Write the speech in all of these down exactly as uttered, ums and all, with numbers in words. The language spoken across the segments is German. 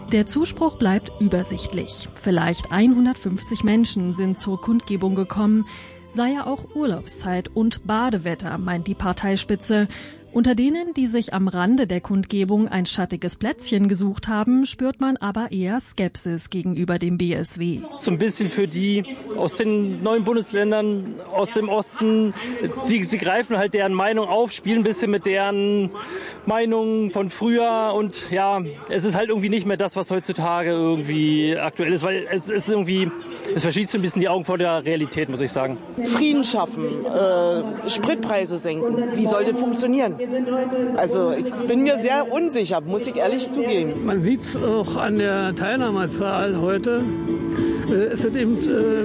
Der Zuspruch bleibt übersichtlich. Vielleicht hundertfünfzig Menschen sind zur Kundgebung gekommen. Sei ja auch Urlaubszeit und Badewetter, meint die Parteispitze. Unter denen, die sich am Rande der Kundgebung ein schattiges Plätzchen gesucht haben, spürt man aber eher Skepsis gegenüber dem B S W. So ein bisschen für die aus den neuen Bundesländern, aus dem Osten. Sie, sie greifen halt deren Meinung auf, spielen ein bisschen mit deren Meinung von früher. Und ja, es ist halt irgendwie nicht mehr das, was heutzutage irgendwie aktuell ist. Weil es ist irgendwie, es verschließt so ein bisschen die Augen vor der Realität, muss ich sagen. Frieden schaffen, äh, Spritpreise senken. Wie soll das funktionieren? Also ich bin mir sehr unsicher, muss ich ehrlich zugeben. Man sieht es auch an der Teilnahmezahl heute. Äh, es ist eben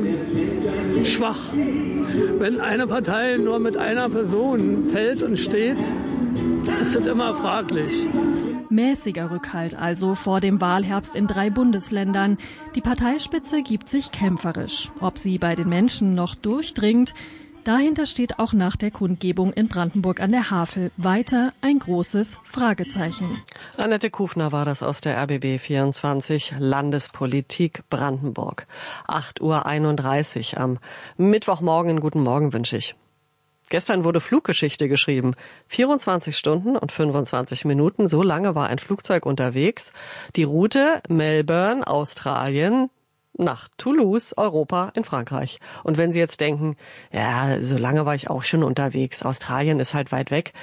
äh, schwach. Wenn eine Partei nur mit einer Person fällt und steht, ist das immer fraglich. Mäßiger Rückhalt also vor dem Wahlherbst in drei Bundesländern. Die Parteispitze gibt sich kämpferisch. Ob sie bei den Menschen noch durchdringt, dahinter steht auch nach der Kundgebung in Brandenburg an der Havel weiter ein großes Fragezeichen. Annette Kufner war das aus der R B B vierundzwanzig Landespolitik Brandenburg. acht Uhr einunddreißig am Mittwochmorgen. Guten Morgen wünsche ich. Gestern wurde Fluggeschichte geschrieben. vierundzwanzig Stunden und fünfundzwanzig Minuten, so lange war ein Flugzeug unterwegs. Die Route Melbourne, Australien, nach Toulouse, Europa, in Frankreich. Und wenn Sie jetzt denken, ja, so lange war ich auch schon unterwegs, Australien ist halt weit weg.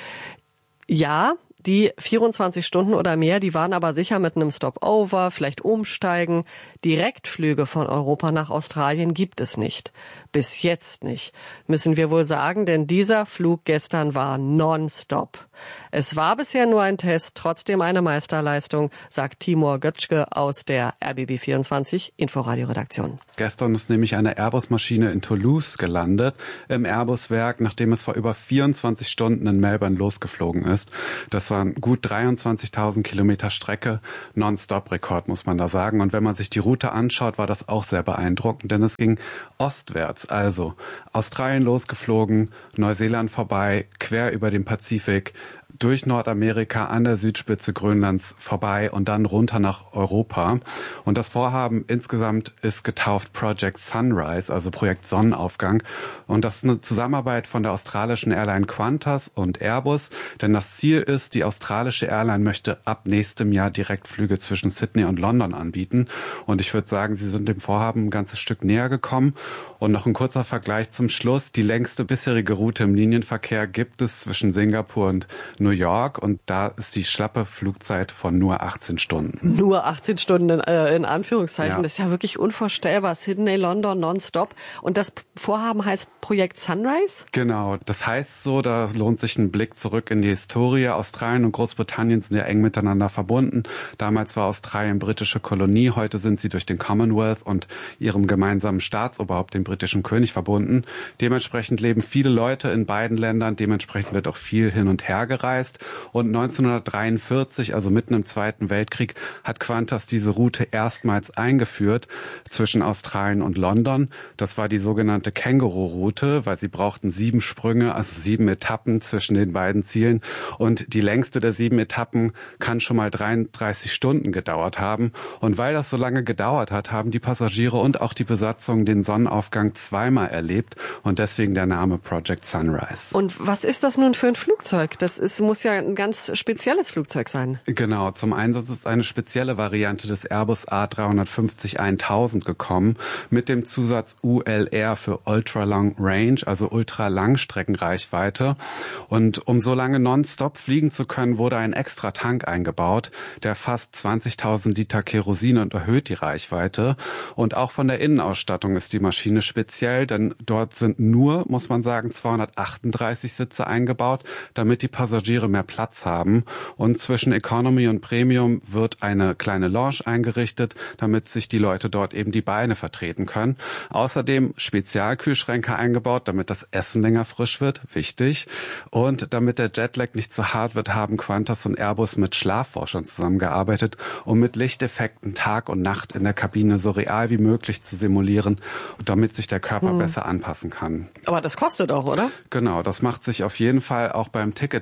Ja, die vierundzwanzig Stunden oder mehr, die waren aber sicher mit einem Stopover, vielleicht umsteigen. Direktflüge von Europa nach Australien gibt es nicht. Bis jetzt nicht, müssen wir wohl sagen, denn dieser Flug gestern war nonstop. Es war bisher nur ein Test, trotzdem eine Meisterleistung, sagt Timur Götschke aus der R B B vierundzwanzig Inforadio-Redaktion. Gestern ist nämlich eine Airbus-Maschine in Toulouse gelandet, im Airbus-Werk, nachdem es vor über vierundzwanzig Stunden in Melbourne losgeflogen ist. Das waren gut dreiundzwanzigtausend Kilometer Strecke, Nonstop-Rekord, muss man da sagen. Und wenn man sich die Route anschaut, war das auch sehr beeindruckend, denn es ging ostwärts. Also Australien losgeflogen, Neuseeland vorbei, quer über den Pazifik, durch Nordamerika an der Südspitze Grönlands vorbei und dann runter nach Europa. Und das Vorhaben insgesamt ist getauft Project Sunrise, also Projekt Sonnenaufgang. Und das ist eine Zusammenarbeit von der australischen Airline Qantas und Airbus. Denn das Ziel ist, die australische Airline möchte ab nächstem Jahr Direktflüge zwischen Sydney und London anbieten. Und ich würde sagen, sie sind dem Vorhaben ein ganzes Stück näher gekommen. Und noch ein kurzer Vergleich zum Schluss. Die längste bisherige Route im Linienverkehr gibt es zwischen Singapur und New York und da ist die schlappe Flugzeit von nur achtzehn Stunden. Nur achtzehn Stunden in, äh, in Anführungszeichen. Ja. Das ist ja wirklich unvorstellbar. Sydney, London, nonstop. Und das Vorhaben heißt Projekt Sunrise? Genau, das heißt so, da lohnt sich ein Blick zurück in die Historie. Australien und Großbritannien sind ja eng miteinander verbunden. Damals war Australien britische Kolonie, heute sind sie durch den Commonwealth und ihrem gemeinsamen Staatsoberhaupt, dem britischen König, verbunden. Dementsprechend leben viele Leute in beiden Ländern, dementsprechend wird auch viel hin und her gereist. Und neunzehnhundertdreiundvierzig, also mitten im Zweiten Weltkrieg, hat Qantas diese Route erstmals eingeführt zwischen Australien und London. Das war die sogenannte Känguru-Route, weil sie brauchten sieben Sprünge, also sieben Etappen zwischen den beiden Zielen. Und die längste der sieben Etappen kann schon mal dreiunddreißig Stunden gedauert haben. Und weil das so lange gedauert hat, haben die Passagiere und auch die Besatzung den Sonnenaufgang zweimal erlebt. Und deswegen der Name Project Sunrise. Und was ist das nun für ein Flugzeug? Das ist, muss ja ein ganz spezielles Flugzeug sein. Genau, zum Einsatz ist eine spezielle Variante des Airbus A drei fünfzig tausend gekommen mit dem Zusatz U L R für Ultra Long Range, also Ultra-Langstreckenreichweite. Und um so lange nonstop fliegen zu können, wurde ein extra Tank eingebaut, der fasst zwanzigtausend Liter Kerosin und erhöht die Reichweite. Und auch von der Innenausstattung ist die Maschine speziell, denn dort sind nur, muss man sagen, zweihundertachtunddreißig Sitze eingebaut, damit die Passagiere mehr Platz haben. Und zwischen Economy und Premium wird eine kleine Lounge eingerichtet, damit sich die Leute dort eben die Beine vertreten können. Außerdem Spezialkühlschränke eingebaut, damit das Essen länger frisch wird, wichtig. Und damit der Jetlag nicht zu hart wird, haben Qantas und Airbus mit Schlafforschern zusammengearbeitet, um mit Lichteffekten Tag und Nacht in der Kabine so real wie möglich zu simulieren, damit sich der Körper hm. besser anpassen kann. Aber das kostet auch, oder? Genau, das macht sich auf jeden Fall auch beim Ticketpreis bemerkbar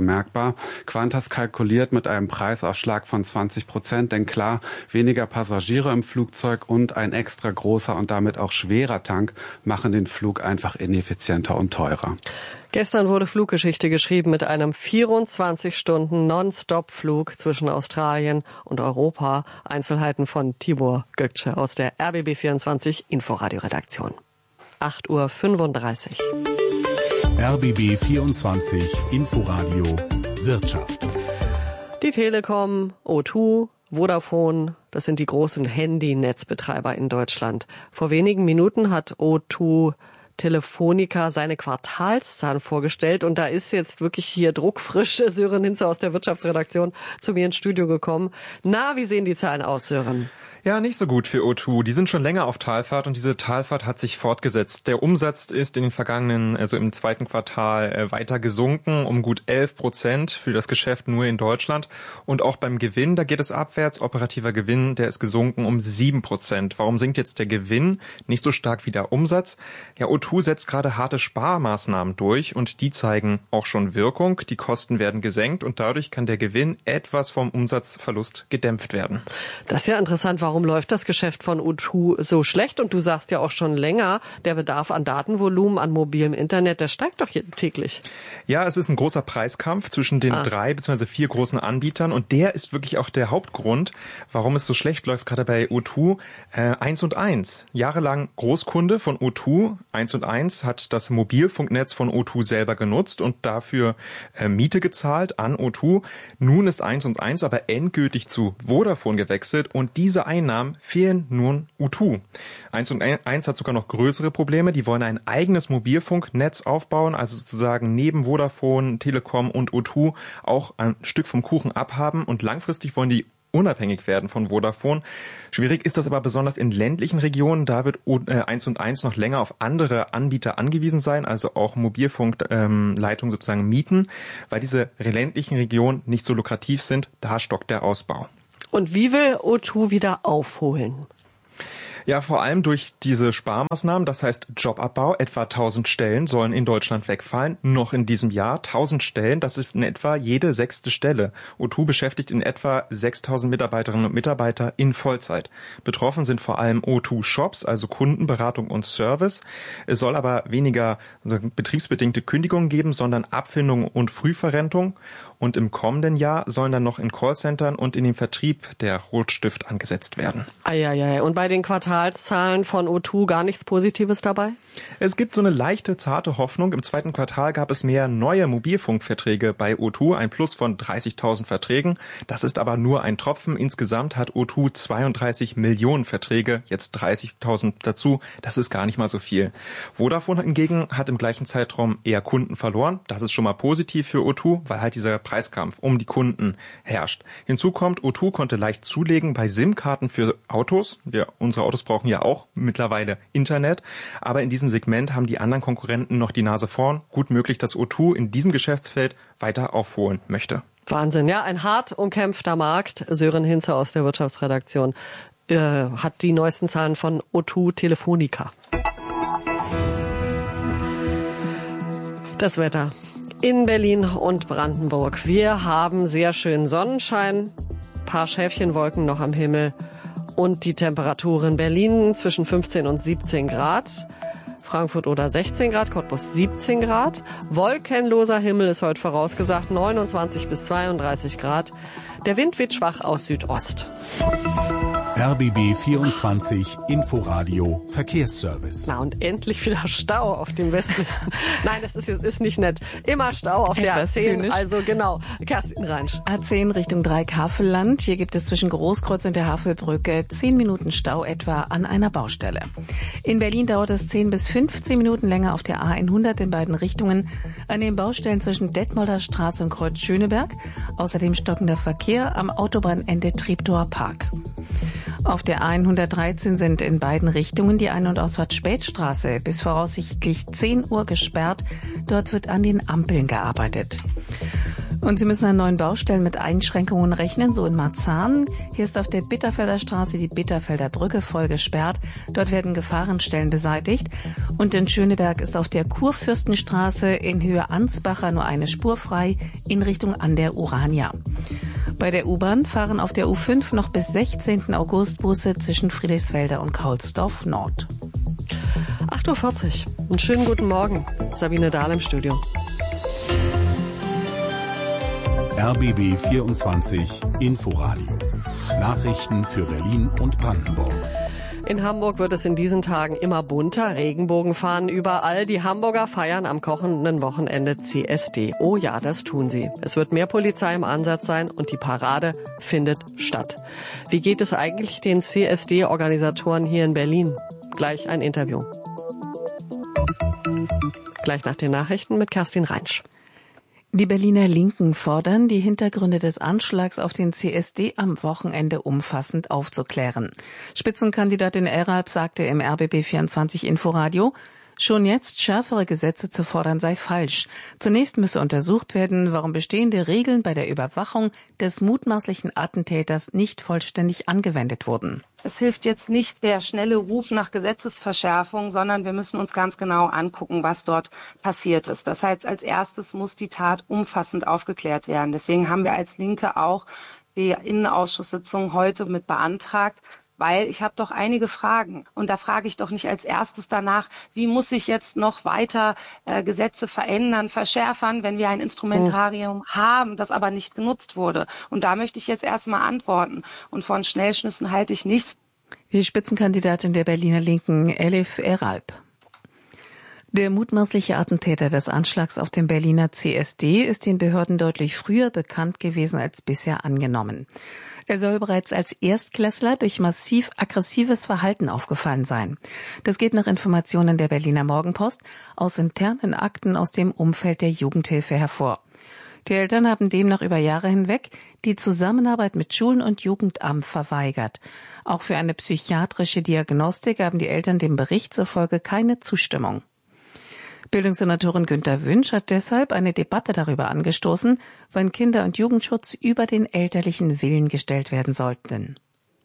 bemerkbar. Qantas kalkuliert mit einem Preisaufschlag von zwanzig Prozent, denn klar, weniger Passagiere im Flugzeug und ein extra großer und damit auch schwerer Tank machen den Flug einfach ineffizienter und teurer. Gestern wurde Fluggeschichte geschrieben mit einem vierundzwanzig Stunden Non-Stop-Flug zwischen Australien und Europa. Einzelheiten von Tibor Gökçe aus der R B B vierundzwanzig Inforadio-Redaktion. acht Uhr fünfunddreißig. R B B vierundzwanzig Inforadio Wirtschaft. Die Telekom, O zwei, Vodafone, das sind die großen Handynetzbetreiber in Deutschland. Vor wenigen Minuten hat O zwei Telefonica seine Quartalszahlen vorgestellt und da ist jetzt wirklich hier druckfrisch Sören Hinze aus der Wirtschaftsredaktion zu mir ins Studio gekommen. Na, wie sehen die Zahlen aus, Sören? Ja, nicht so gut für O zwei. Die sind schon länger auf Talfahrt und diese Talfahrt hat sich fortgesetzt. Der Umsatz ist in den vergangenen, also im zweiten Quartal weiter gesunken, um gut elf Prozent für das Geschäft nur in Deutschland. Und auch beim Gewinn, da geht es abwärts. Operativer Gewinn, der ist gesunken um sieben Prozent. Warum sinkt jetzt der Gewinn nicht so stark wie der Umsatz? Ja, O zwei setzt gerade harte Sparmaßnahmen durch und die zeigen auch schon Wirkung. Die Kosten werden gesenkt und dadurch kann der Gewinn etwas vom Umsatzverlust gedämpft werden. Das ist ja interessant. Warum Warum läuft das Geschäft von O zwei so schlecht? Und du sagst ja auch schon länger, der Bedarf an Datenvolumen, an mobilem Internet, der steigt doch hier täglich. Ja, es ist ein großer Preiskampf zwischen den ah. drei bzw. vier großen Anbietern und der ist wirklich auch der Hauptgrund, warum es so schlecht läuft, gerade bei O zwei. Äh, eins und eins, jahrelang Großkunde von O zwei. eins und eins hat das Mobilfunknetz von O zwei selber genutzt und dafür äh, Miete gezahlt an O zwei. Nun ist eins und eins aber endgültig zu Vodafone gewechselt und diese Einnahmen fehlen nun O zwei. eins und eins hat sogar noch größere Probleme. Die wollen ein eigenes Mobilfunknetz aufbauen, also sozusagen neben Vodafone, Telekom und O zwei auch ein Stück vom Kuchen abhaben und langfristig wollen die unabhängig werden von Vodafone. Schwierig ist das aber besonders in ländlichen Regionen. Da wird eins und eins noch länger auf andere Anbieter angewiesen sein, also auch Mobilfunkleitungen sozusagen mieten, weil diese ländlichen Regionen nicht so lukrativ sind. Da stockt der Ausbau. Und wie will O zwei wieder aufholen? Ja, vor allem durch diese Sparmaßnahmen, das heißt Jobabbau. Etwa tausend Stellen sollen in Deutschland wegfallen, noch in diesem Jahr. tausend Stellen, das ist in etwa jede sechste Stelle. O zwei beschäftigt in etwa sechstausend Mitarbeiterinnen und Mitarbeiter in Vollzeit. Betroffen sind vor allem O zwei Shops, also Kundenberatung und Service. Es soll aber weniger betriebsbedingte Kündigungen geben, sondern Abfindung und Frühverrentung. Und im kommenden Jahr sollen dann noch in Callcentern und in dem Vertrieb der Rotstift angesetzt werden. Eieiei. Und bei den Quartalszahlen von O zwei gar nichts Positives dabei? Es gibt so eine leichte, zarte Hoffnung. Im zweiten Quartal gab es mehr neue Mobilfunkverträge bei O zwei, ein Plus von dreißigtausend Verträgen. Das ist aber nur ein Tropfen. Insgesamt hat O zwei zweiunddreißig Millionen Verträge, jetzt dreißigtausend dazu. Das ist gar nicht mal so viel. Vodafone hingegen hat im gleichen Zeitraum eher Kunden verloren. Das ist schon mal positiv für O zwei, weil halt dieser Preiskampf um die Kunden herrscht. Hinzu kommt, O zwei konnte leicht zulegen bei SIM-Karten für Autos. Wir, unsere Autos brauchen ja auch mittlerweile Internet. Aber in diesem Segment haben die anderen Konkurrenten noch die Nase vorn. Gut möglich, dass O zwei in diesem Geschäftsfeld weiter aufholen möchte. Wahnsinn, ja, ein hart umkämpfter Markt. Sören Hinze aus der Wirtschaftsredaktion äh, hat die neuesten Zahlen von O zwei Telefonica. Das Wetter in Berlin und Brandenburg. Wir haben sehr schönen Sonnenschein, paar Schäfchenwolken noch am Himmel und die Temperatur in Berlin zwischen fünfzehn und siebzehn Grad. Frankfurt oder sechzehn Grad, Cottbus siebzehn Grad. Wolkenloser Himmel ist heute vorausgesagt, neunundzwanzig bis zweiunddreißig Grad. Der Wind weht schwach aus Südost. R B B vierundzwanzig Inforadio Verkehrsservice. Na und endlich wieder Stau auf dem westlichen. Nein, das ist, ist nicht nett. Immer Stau auf der A zehn. Zynisch. Also genau, Kerstin Reinsch. A zehn Richtung Dreieck-Havelland. Hier gibt es zwischen Großkreuz und der Havelbrücke zehn Minuten Stau etwa an einer Baustelle. In Berlin dauert es zehn bis fünfzehn Minuten länger auf der A hundert in beiden Richtungen an den Baustellen zwischen Detmolder Straße und Kreuz Schöneberg. Außerdem stockender Verkehr am Autobahnende Treptower Park. Auf der A hundertdreizehn sind in beiden Richtungen die Ein- und Ausfahrt Spätstraße bis voraussichtlich zehn Uhr gesperrt. Dort wird an den Ampeln gearbeitet. Und Sie müssen an neuen Baustellen mit Einschränkungen rechnen, so in Marzahn. Hier ist auf der Bitterfelder Straße die Bitterfelder Brücke voll gesperrt. Dort werden Gefahrenstellen beseitigt. Und in Schöneberg ist auf der Kurfürstenstraße in Höhe Ansbacher nur eine Spur frei in Richtung an der Urania. Bei der U-Bahn fahren auf der U fünf noch bis sechzehnten August Busse zwischen Friedrichsfelder und Kaulsdorf Nord. acht Uhr vierzig. Einen schönen guten Morgen. Sabine Dahl im Studio. R B B vierundzwanzig Inforadio. Nachrichten für Berlin und Brandenburg. In Hamburg wird es in diesen Tagen immer bunter, Regenbogen fahren überall. Die Hamburger feiern am kommenden Wochenende C S D. Oh ja, das tun sie. Es wird mehr Polizei im Einsatz sein und die Parade findet statt. Wie geht es eigentlich den C S D-Organisatoren hier in Berlin? Gleich ein Interview. Gleich nach den Nachrichten mit Kerstin Reinsch. Die Berliner Linken fordern, die Hintergründe des Anschlags auf den C S D am Wochenende umfassend aufzuklären. Spitzenkandidatin Eralb sagte im R B B vierundzwanzig Inforadio, schon jetzt schärfere Gesetze zu fordern sei falsch. Zunächst müsse untersucht werden, warum bestehende Regeln bei der Überwachung des mutmaßlichen Attentäters nicht vollständig angewendet wurden. Es hilft jetzt nicht der schnelle Ruf nach Gesetzesverschärfung, sondern wir müssen uns ganz genau angucken, was dort passiert ist. Das heißt, als erstes muss die Tat umfassend aufgeklärt werden. Deswegen haben wir als Linke auch die Innenausschusssitzung heute mit beantragt, weil ich habe doch einige Fragen. Und da frage ich doch nicht als erstes danach, wie muss sich jetzt noch weiter äh, Gesetze verändern, verschärfern, wenn wir ein Instrumentarium oh. haben, das aber nicht genutzt wurde. Und da möchte ich jetzt erstmal antworten. Und von Schnellschnüssen halte ich nichts. Die Spitzenkandidatin der Berliner Linken, Elif Eralb. Der mutmaßliche Attentäter des Anschlags auf den Berliner C S D ist den Behörden deutlich früher bekannt gewesen als bisher angenommen. Er soll bereits als Erstklässler durch massiv aggressives Verhalten aufgefallen sein. Das geht nach Informationen der Berliner Morgenpost aus internen Akten aus dem Umfeld der Jugendhilfe hervor. Die Eltern haben demnach über Jahre hinweg die Zusammenarbeit mit Schulen und Jugendamt verweigert. Auch für eine psychiatrische Diagnostik haben die Eltern dem Bericht zufolge keine Zustimmung. Bildungssenatorin Günter Wünsch hat deshalb eine Debatte darüber angestoßen, wann Kinder- und Jugendschutz über den elterlichen Willen gestellt werden sollten.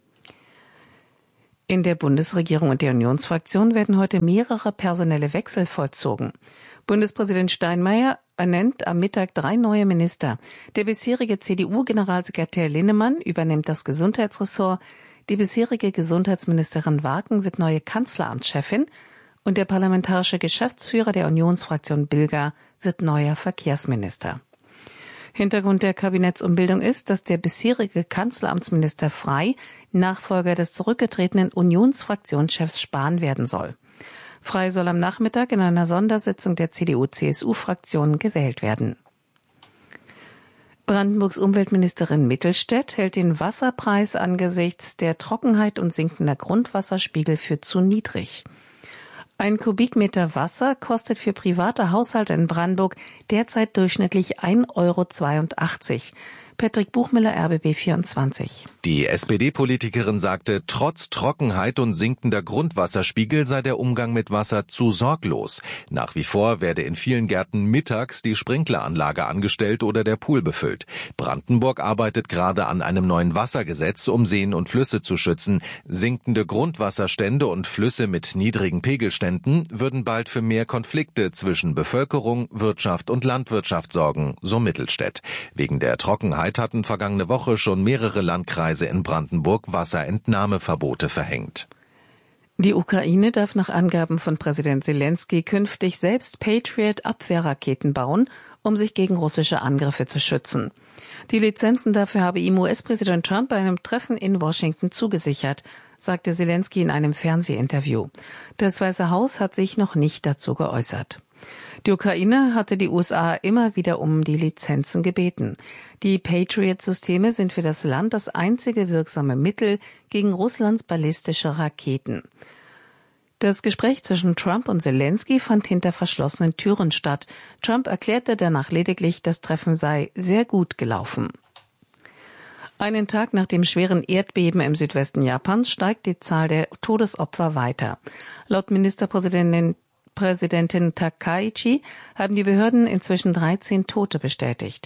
In der Bundesregierung und der Unionsfraktion werden heute mehrere personelle Wechsel vollzogen. Bundespräsident Steinmeier ernennt am Mittag drei neue Minister. Der bisherige C D U-Generalsekretär Linnemann übernimmt das Gesundheitsressort. Die bisherige Gesundheitsministerin Waken wird neue Kanzleramtschefin. Und der parlamentarische Geschäftsführer der Unionsfraktion Bilger wird neuer Verkehrsminister. Hintergrund der Kabinettsumbildung ist, dass der bisherige Kanzleramtsminister Frey Nachfolger des zurückgetretenen Unionsfraktionschefs Spahn werden soll. Frey soll am Nachmittag in einer Sondersitzung der C D U C S U-Fraktion gewählt werden. Brandenburgs Umweltministerin Mittelstädt hält den Wasserpreis angesichts der Trockenheit und sinkender Grundwasserspiegel für zu niedrig. Ein Kubikmeter Wasser kostet für private Haushalte in Brandenburg derzeit durchschnittlich ein Euro zweiundachtzig. Patrick Buchmüller, R B B vierundzwanzig. Die S P D-Politikerin sagte, trotz Trockenheit und sinkender Grundwasserspiegel sei der Umgang mit Wasser zu sorglos. Nach wie vor werde in vielen Gärten mittags die Sprinkleranlage angestellt oder der Pool befüllt. Brandenburg arbeitet gerade an einem neuen Wassergesetz, um Seen und Flüsse zu schützen. Sinkende Grundwasserstände und Flüsse mit niedrigen Pegelständen würden bald für mehr Konflikte zwischen Bevölkerung, Wirtschaft und Landwirtschaft sorgen, so Mittelstädt. Wegen der Trockenheit hatten vergangene Woche schon mehrere Landkreise in Brandenburg Wasserentnahmeverbote verhängt. Die Ukraine darf nach Angaben von Präsident Zelensky künftig selbst Patriot-Abwehrraketen bauen, um sich gegen russische Angriffe zu schützen. Die Lizenzen dafür habe ihm U S-Präsident Trump bei einem Treffen in Washington zugesichert, sagte Zelensky in einem Fernsehinterview. Das Weiße Haus hat sich noch nicht dazu geäußert. Die Ukraine hatte die U S A immer wieder um die Lizenzen gebeten. Die Patriot-Systeme sind für das Land das einzige wirksame Mittel gegen Russlands ballistische Raketen. Das Gespräch zwischen Trump und Zelensky fand hinter verschlossenen Türen statt. Trump erklärte danach lediglich, das Treffen sei sehr gut gelaufen. Einen Tag nach dem schweren Erdbeben im Südwesten Japans steigt die Zahl der Todesopfer weiter. Laut Ministerpräsidentin Präsidentin Takaichi haben die Behörden inzwischen dreizehn Tote bestätigt.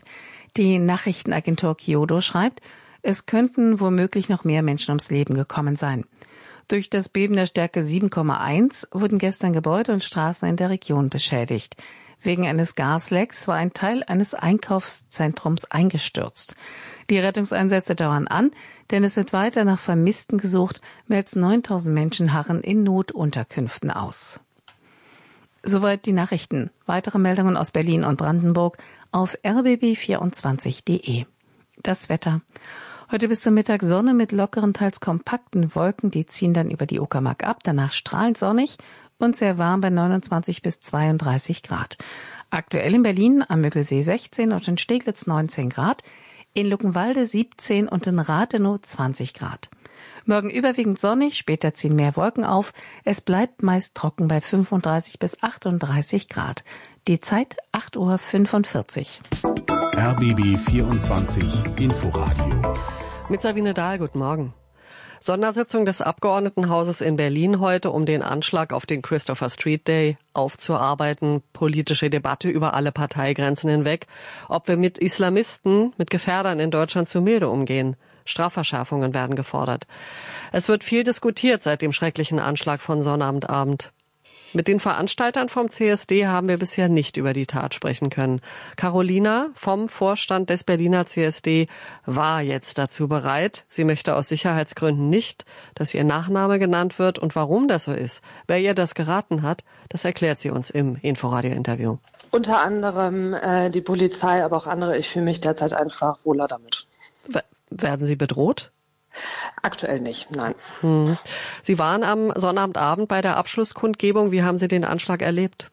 Die Nachrichtenagentur Kyodo schreibt, es könnten womöglich noch mehr Menschen ums Leben gekommen sein. Durch das Beben der Stärke sieben Komma eins wurden gestern Gebäude und Straßen in der Region beschädigt. Wegen eines Gaslecks war ein Teil eines Einkaufszentrums eingestürzt. Die Rettungseinsätze dauern an, denn es wird weiter nach Vermissten gesucht. Mehr als neuntausend Menschen harren in Notunterkünften aus. Soweit die Nachrichten. Weitere Meldungen aus Berlin und Brandenburg auf r b b vierundzwanzig punkt d e. Das Wetter. Heute bis zum Mittag Sonne mit lockeren, teils kompakten Wolken. Die ziehen dann über die Uckermark ab. Danach strahlend sonnig und sehr warm bei neunundzwanzig bis zweiunddreißig Grad. Aktuell in Berlin am Müggelsee sechzehn und in Steglitz neunzehn Grad. In Luckenwalde siebzehn und in Rathenow zwanzig Grad. Morgen überwiegend sonnig, später ziehen mehr Wolken auf. Es bleibt meist trocken bei fünfunddreißig bis achtunddreißig Grad. Die Zeit acht Uhr fünfundvierzig. R B B vierundzwanzig Inforadio. Mit Sabine Dahl, guten Morgen. Sondersitzung des Abgeordnetenhauses in Berlin heute, um den Anschlag auf den Christopher Street Day aufzuarbeiten. Politische Debatte über alle Parteigrenzen hinweg. Ob wir mit Islamisten, mit Gefährdern in Deutschland zu milde umgehen. Strafverschärfungen werden gefordert. Es wird viel diskutiert seit dem schrecklichen Anschlag von Sonnabendabend. Mit den Veranstaltern vom C S D haben wir bisher nicht über die Tat sprechen können. Carolina vom Vorstand des Berliner C S D war jetzt dazu bereit. Sie möchte aus Sicherheitsgründen nicht, dass ihr Nachname genannt wird. Und warum das so ist, wer ihr das geraten hat, das erklärt sie uns im Inforadio-Interview. Unter anderem äh, die Polizei, aber auch andere. Ich fühle mich derzeit einfach wohler damit. W- werden Sie bedroht? Aktuell nicht, nein. Hm. Sie waren am Sonnabendabend bei der Abschlusskundgebung. Wie haben Sie den Anschlag erlebt?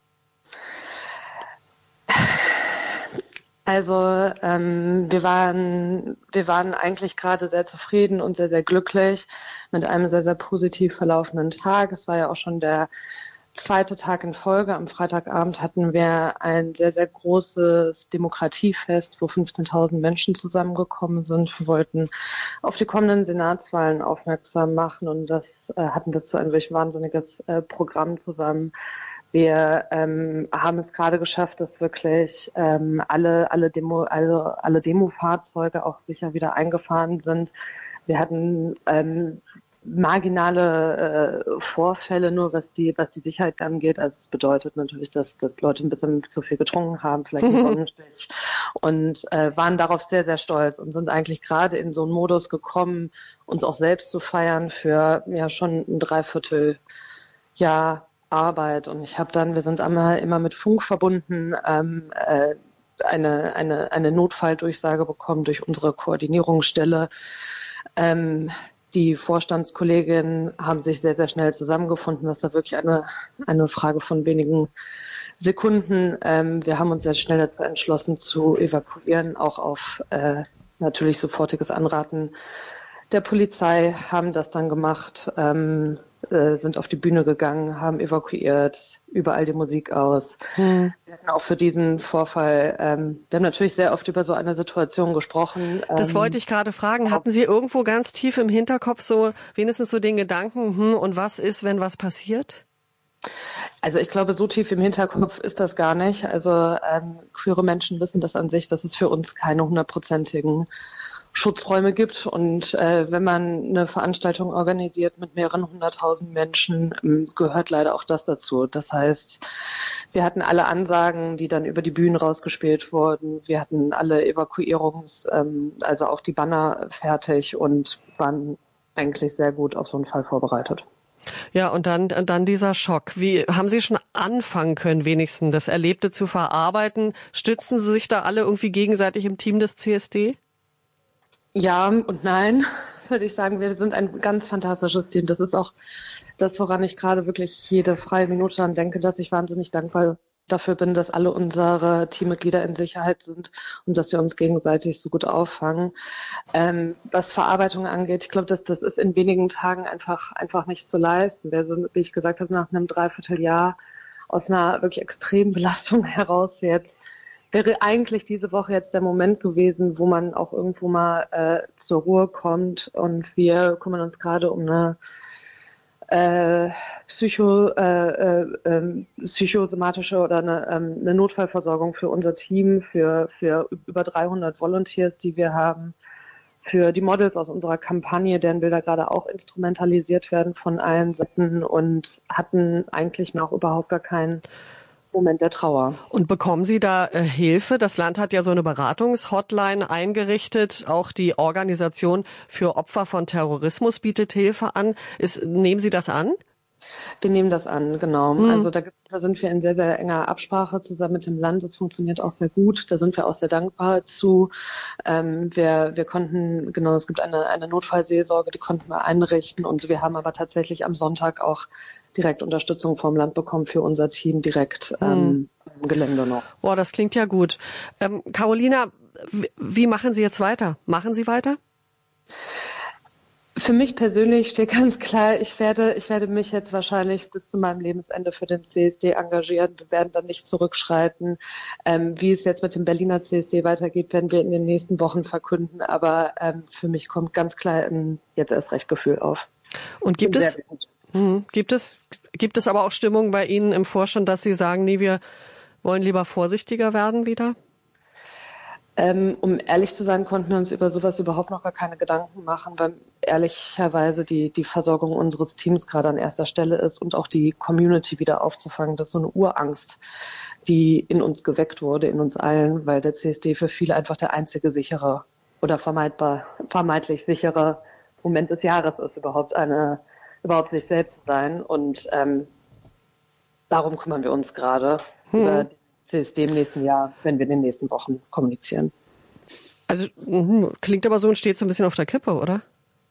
Also ähm, wir waren wir waren eigentlich gerade sehr zufrieden und sehr, sehr glücklich mit einem sehr, sehr positiv verlaufenden Tag. Es war ja auch schon der zweite Tag in Folge. Am Freitagabend hatten wir ein sehr, sehr großes Demokratiefest, wo fünfzehntausend Menschen zusammengekommen sind. Wir wollten auf die kommenden Senatswahlen aufmerksam machen und das äh, hatten dazu ein wirklich wahnsinniges äh, Programm zusammen. Wir ähm, haben es gerade geschafft, dass wirklich ähm, alle alle Demo alle, alle Demo-Fahrzeuge auch sicher wieder eingefahren sind. Wir hatten ähm, marginale äh, Vorfälle nur, was die was die Sicherheit angeht. Also es bedeutet natürlich, dass, dass Leute ein bisschen zu viel getrunken haben, vielleicht einen Sonnenstich und äh, waren darauf sehr, sehr stolz und sind eigentlich gerade in so einen Modus gekommen, uns auch selbst zu feiern für ja schon ein Dreivierteljahr Arbeit. Und ich habe dann, wir sind immer, immer mit Funk verbunden, ähm, äh, eine, eine, eine Notfalldurchsage bekommen durch unsere Koordinierungsstelle. Ähm, Die Vorstandskolleginnen haben sich sehr, sehr schnell zusammengefunden. Das war wirklich eine, eine Frage von wenigen Sekunden. Ähm, wir haben uns sehr schnell dazu entschlossen zu evakuieren, auch auf äh, natürlich sofortiges Anraten der Polizei, haben das dann gemacht, ähm, äh, sind auf die Bühne gegangen, haben evakuiert, überall die Musik aus. Hm. Wir hatten auch für diesen Vorfall, ähm, wir haben natürlich sehr oft über so eine Situation gesprochen. Das ähm, wollte ich gerade fragen. Hatten Sie irgendwo ganz tief im Hinterkopf so wenigstens so den Gedanken, hm, und was ist, wenn was passiert? Also ich glaube, so tief im Hinterkopf ist das gar nicht. Also ähm, queere Menschen wissen das an sich, dass es für uns keine hundertprozentigen Schutzräume gibt. Und äh, wenn man eine Veranstaltung organisiert mit mehreren hunderttausend Menschen, ähm, gehört leider auch das dazu. Das heißt, wir hatten alle Ansagen, die dann über die Bühnen rausgespielt wurden. Wir hatten alle Evakuierungs-, ähm, also auch die Banner fertig und waren eigentlich sehr gut auf so einen Fall vorbereitet. Ja, und dann, dann dieser Schock. Wie haben Sie schon anfangen können, wenigstens das Erlebte zu verarbeiten? Stützen Sie sich da alle irgendwie gegenseitig im Team des C S D? Ja und nein, würde ich sagen. Wir sind ein ganz fantastisches Team. Das ist auch das, woran ich gerade wirklich jede freie Minute an denke, dass ich wahnsinnig dankbar dafür bin, dass alle unsere Teammitglieder in Sicherheit sind und dass wir uns gegenseitig so gut auffangen. Ähm, was Verarbeitung angeht, ich glaube, dass das ist in wenigen Tagen einfach einfach nicht zu leisten. Wir sind, wie ich gesagt habe, nach einem Dreivierteljahr aus einer wirklich extremen Belastung heraus jetzt, wäre eigentlich diese Woche jetzt der Moment gewesen, wo man auch irgendwo mal äh, zur Ruhe kommt, und wir kümmern uns gerade um eine äh, psycho, äh, äh, psychosomatische oder eine, ähm, eine Notfallversorgung für unser Team, für, für über dreihundert Volunteers, die wir haben, für die Models aus unserer Kampagne, deren Bilder gerade auch instrumentalisiert werden von allen Seiten und hatten eigentlich noch überhaupt gar keinen Moment der Trauer. Und bekommen Sie da äh, Hilfe? Das Land hat ja so eine Beratungshotline eingerichtet. Auch die Organisation für Opfer von Terrorismus bietet Hilfe an. Ist, nehmen Sie das an? Wir nehmen das an, genau. Mhm. Also da, gibt, da sind wir in sehr, sehr enger Absprache zusammen mit dem Land. Das funktioniert auch sehr gut. Da sind wir auch sehr dankbar zu. Ähm, wir, wir konnten, genau, es gibt eine, eine Notfallseelsorge, die konnten wir einrichten. Und wir haben aber tatsächlich am Sonntag auch direkt Unterstützung vom Land bekommen für unser Team direkt mhm. ähm, im Gelände noch. Boah, das klingt ja gut. Ähm, Carolina, wie, wie machen Sie jetzt weiter? Machen Sie weiter? Für mich persönlich steht ganz klar, ich werde, ich werde mich jetzt wahrscheinlich bis zu meinem Lebensende für den C S D engagieren. Wir werden dann nicht zurückschreiten. Ähm, wie es jetzt mit dem Berliner C S D weitergeht, werden wir in den nächsten Wochen verkünden. Aber ähm, für mich kommt ganz klar ein jetzt erst recht Gefühl auf. Und gibt es, mh, gibt es, gibt es aber auch Stimmung bei Ihnen im Vorstand, dass Sie sagen, nee, wir wollen lieber vorsichtiger werden wieder? Ähm, um ehrlich zu sein, konnten wir uns über sowas überhaupt noch gar keine Gedanken machen, weil ehrlicherweise die, die Versorgung unseres Teams gerade an erster Stelle ist und auch die Community wieder aufzufangen. Das ist so eine Urangst, die in uns geweckt wurde, in uns allen, weil der C S D für viele einfach der einzige sichere oder vermeidbar, vermeintlich sichere Moment des Jahres ist, überhaupt eine, überhaupt sich selbst zu sein. Und ähm, darum kümmern wir uns gerade hm. über die C S D im nächsten Jahr, wenn wir in den nächsten Wochen kommunizieren. Also klingt aber so und steht so ein bisschen auf der Kippe, oder?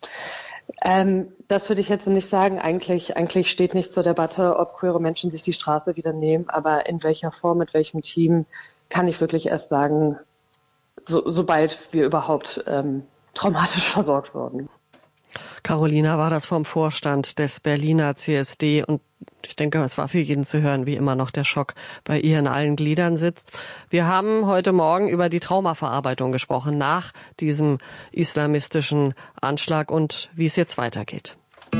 Ähm, das würde ich jetzt so nicht sagen. Eigentlich, eigentlich steht nicht zur Debatte, ob queere Menschen sich die Straße wieder nehmen, aber in welcher Form, mit welchem Team, kann ich wirklich erst sagen, so, sobald wir überhaupt ähm, traumatisch versorgt wurden. Carolina war das vom Vorstand des Berliner C S D und ich denke, es war für jeden zu hören, wie immer noch der Schock bei ihr in allen Gliedern sitzt. Wir haben heute Morgen über die Traumaverarbeitung gesprochen nach diesem islamistischen Anschlag und wie es jetzt weitergeht.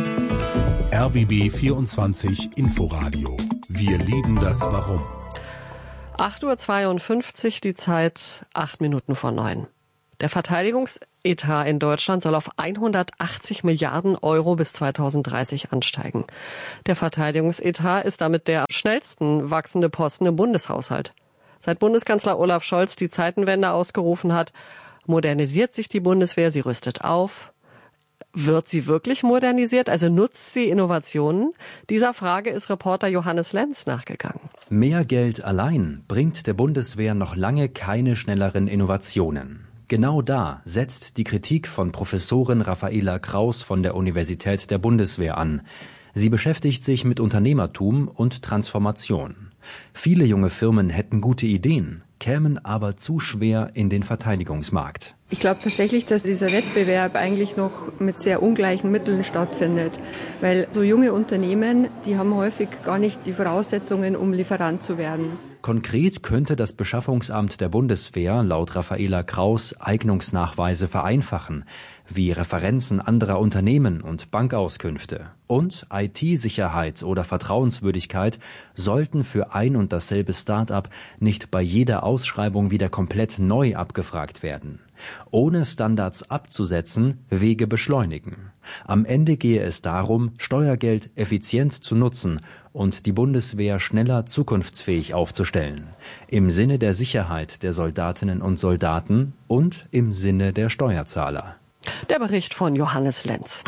R B B vierundzwanzig Inforadio. Wir lieben das Warum. acht Uhr zweiundfünfzig, die Zeit acht Minuten vor neun. Der Verteidigungsetat in Deutschland soll auf hundertachtzig Milliarden Euro bis zweitausenddreißig ansteigen. Der Verteidigungsetat ist damit der am schnellsten wachsende Posten im Bundeshaushalt. Seit Bundeskanzler Olaf Scholz die Zeitenwende ausgerufen hat, modernisiert sich die Bundeswehr, sie rüstet auf. Wird sie wirklich modernisiert? Also nutzt sie Innovationen? Dieser Frage ist Reporter Johannes Lenz nachgegangen. Mehr Geld allein bringt der Bundeswehr noch lange keine schnelleren Innovationen. Genau da setzt die Kritik von Professorin Raffaela Kraus von der Universität der Bundeswehr an. Sie beschäftigt sich mit Unternehmertum und Transformation. Viele junge Firmen hätten gute Ideen, kämen aber zu schwer in den Verteidigungsmarkt. Ich glaube tatsächlich, dass dieser Wettbewerb eigentlich noch mit sehr ungleichen Mitteln stattfindet, weil so junge Unternehmen, die haben häufig gar nicht die Voraussetzungen, um Lieferant zu werden. Konkret könnte das Beschaffungsamt der Bundeswehr laut Raffaela Kraus Eignungsnachweise vereinfachen, wie Referenzen anderer Unternehmen und Bankauskünfte. Und I T-Sicherheit oder Vertrauenswürdigkeit sollten für ein und dasselbe Start-up nicht bei jeder Ausschreibung wieder komplett neu abgefragt werden. Ohne Standards abzusetzen, Wege beschleunigen. Am Ende gehe es darum, Steuergeld effizient zu nutzen und die Bundeswehr schneller zukunftsfähig aufzustellen. Im Sinne der Sicherheit der Soldatinnen und Soldaten und im Sinne der Steuerzahler. Der Bericht von Johannes Lenz.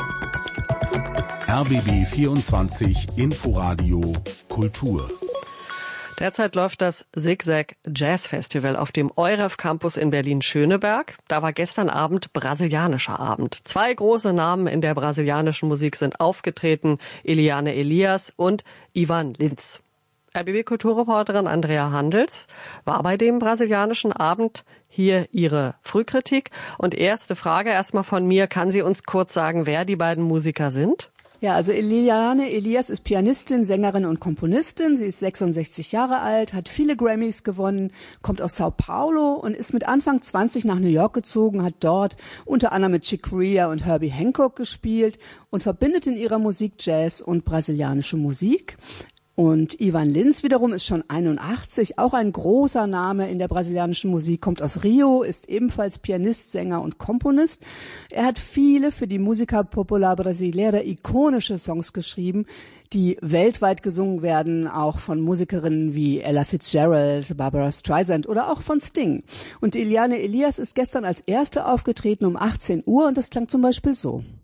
R B B vierundzwanzig Inforadio Kultur. Derzeit läuft das Zigzag Jazz Festival auf dem Euref Campus in Berlin-Schöneberg. Da war gestern Abend brasilianischer Abend. Zwei große Namen in der brasilianischen Musik sind aufgetreten, Eliane Elias und Ivan Lins. R B B-Kulturreporterin Andrea Handels war bei dem brasilianischen Abend. Hier ihre Frühkritik. Und erste Frage erstmal von mir, kann sie uns kurz sagen, wer die beiden Musiker sind? Ja, also Eliane Elias ist Pianistin, Sängerin und Komponistin. Sie ist sechsundsechzig Jahre alt, hat viele Grammys gewonnen, kommt aus Sao Paulo und ist mit Anfang zwanzig nach New York gezogen, hat dort unter anderem mit Chick Corea und Herbie Hancock gespielt und verbindet in ihrer Musik Jazz und brasilianische Musik. Und Ivan Lins wiederum ist schon einundachtzig, auch ein großer Name in der brasilianischen Musik, kommt aus Rio, ist ebenfalls Pianist, Sänger und Komponist. Er hat viele für die Música Popular Brasileira ikonische Songs geschrieben, die weltweit gesungen werden, auch von Musikerinnen wie Ella Fitzgerald, Barbara Streisand oder auch von Sting. Und Eliane Elias ist gestern als Erste aufgetreten um achtzehn Uhr und das klang zum Beispiel so.